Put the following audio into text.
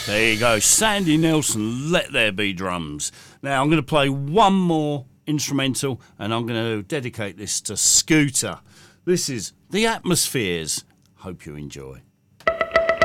There you go. Sandy Nelson, Let There Be Drums. Now, I'm going to play one more instrumental, and I'm going to dedicate this to Scooter. This is The Atmospheres. Hope you enjoy.